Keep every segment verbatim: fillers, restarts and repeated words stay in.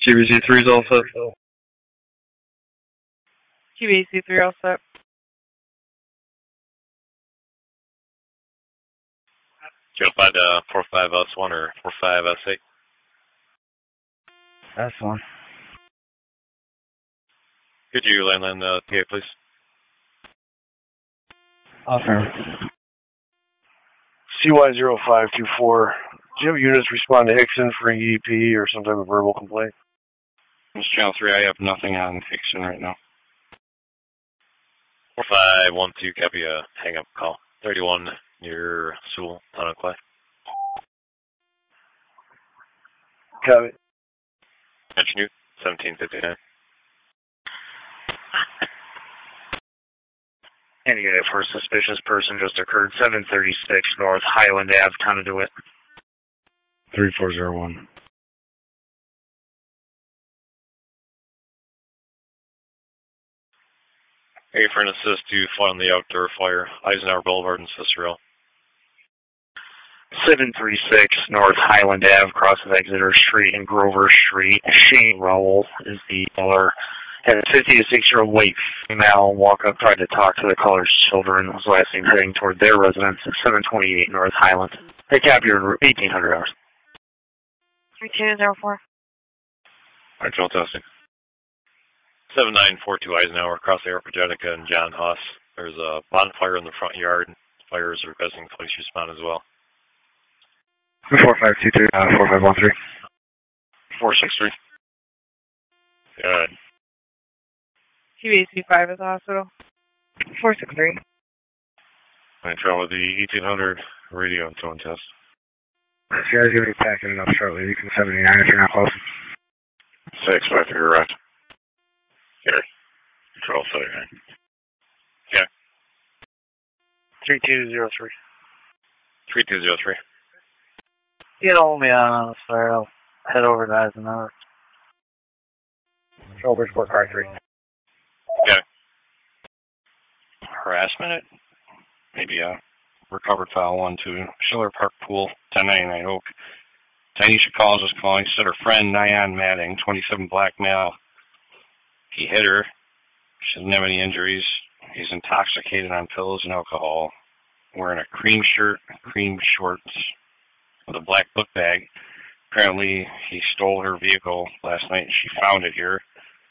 Q B C three is all set. Q B C three all set. zero five to four five S one or four five S eight. S one. Could you landline the P A, please? Affirm. C Y zero five two four. Do you have units respond to Hickson for E D P or some type of verbal complaint? This is Channel three. I have nothing on Hickson right now. four five one two, copy a hang-up call. thirty-one near Sewell, Town of Clay. Copy. Attention Newt, seventeen fifty-nine. Any unit for a suspicious person just occurred, seven thirty-six North Highland Avenue, Town of DeWitt. three four zero one. Hey, for an assist to fly on the outdoor fire, Eisenhower Boulevard and Cicero. seven thirty-six North Highland Avenue, cross of Exeter Street and Grover Street. Shane Rowell is the caller. Had a fifty to sixty-year-old white female walk up, tried to talk to the caller's children. Was last seen heading toward their residence at seven twenty-eight North Highland. They captured eighteen hundred hours. three two zero four. Actual testing. seven nine four two Eisenhower, across the Aeropagetica and John Huss. There's a bonfire in the front yard. Fires are requesting police respond as well. four five two three, uh, four five one three. four six three. Good. Q B C five at the hospital. four six three. I travel with the eighteen hundred radio and tone test. If you guys are going to be packing it up shortly, you can seventy-nine if you're not close. six five three, right. Here. Control seventy-nine. Yeah. three two zero three. three two zero three. Get on me on this fire. I'll head over to Eisenhower. Shoulder sport car three. Okay. Harassment? Maybe a recovered file one two. Schiller Park Pool, ten ninety-nine Oak. Tanisha calls us calling. Said her friend Nyan Matting, twenty-seven black male. He hit her. She doesn't have any injuries. He's intoxicated on pills and alcohol. Wearing a cream shirt, cream shorts, with a black book bag. Apparently, he stole her vehicle last night and she found it here.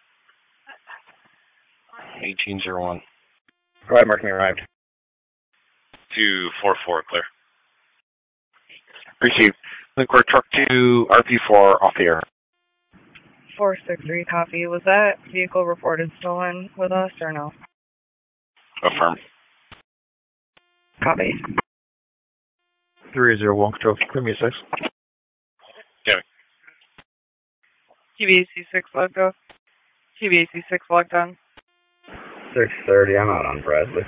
eighteen oh one. Go ahead, Mark, me arrived. two four four, clear. Received. Linkwork truck two, R P four, off the air. four six three, copy. Was that vehicle reported stolen with us or no? Affirm. Copy. three zero one, control, clear me six. Okay. Q B C six logged off. Q B C six logged on. six thirty, I'm out on Bradley.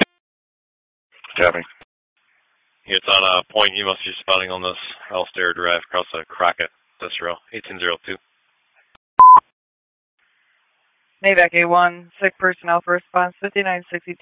Copy. It's on a point. You must be spotting on this Elstair Drive across the Crockett, Cicero, eighteen oh two. Maybach A one, sick personnel for response, fifty-nine sixty-two.